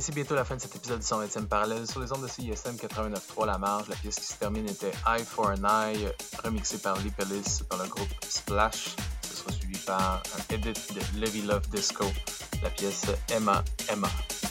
c'est bientôt la fin de cet épisode du 120e parallèle sur les ondes de CISM 89.3 La Marge. La pièce qui se termine était Eye for an Eye, remixée par Lee Pellis dans le groupe Splash. Ce sera suivi par un edit de Levi Love Disco, la pièce Emma Emma.